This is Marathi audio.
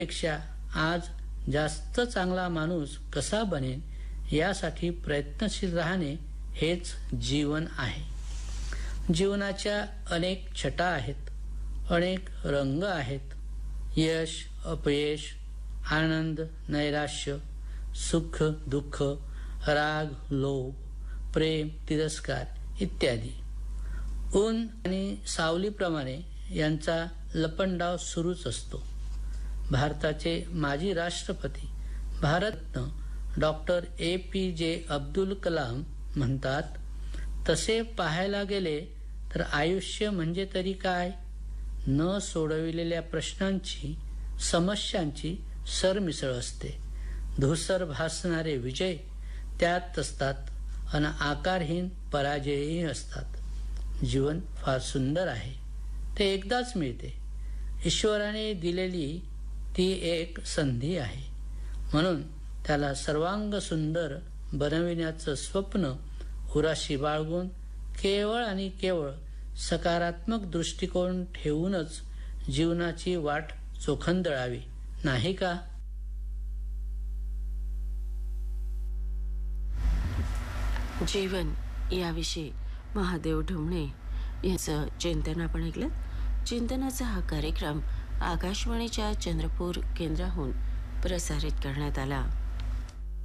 पेक्षा आज जास्त चांगला माणूस कसा बनेन यासाठी प्रयत्नशील राहणे हेच जीवन आहे। जीवनाच्या अनेक छटा आहेत, अनेक रंग आहेत। यश, अपयश, आनंद, नैराश्य, सुख, दुःख, राग, लोभ, प्रेम, तिरस्कार इत्यादी। ऊन आणि सावलीप्रमाणे यांचा लपंडाव सुरूच असतो। भारताचे माजी राष्ट्रपती भारतरत्न डॉक्टर APJ अब्दुल कलाम म्हणतात, तसे पाहायला गेले तर आयुष्य म्हणजे तरी काय? न सोडविलेल्या प्रश्नांची, समस्यांची सरमिसळ असते। धूसर भासणारे विजय त्यात असतात आणि आकारहीन पराजयही असतात। जीवन फार सुंदर आहे, ते एकदाच मिळते। ईश्वराने दिलेली ती एक संधी आहे, म्हणून त्याला सर्वांग सुंदर बनविण्याचं स्वप्न उराशी बाळगून केवळ आणि केवळ सकारात्मक दृष्टिकोन ठेवूनच जीवनाची वाट चोखंदळावी, नाही का? जीवन याविषयी महादेव ढुमणे यांचं चिंतन आपण ऐकलं। चिंतनाचा हा कार्यक्रम आकाशवाणीच्या चंद्रपूर केंद्राहून प्रसारित करण्यात आला।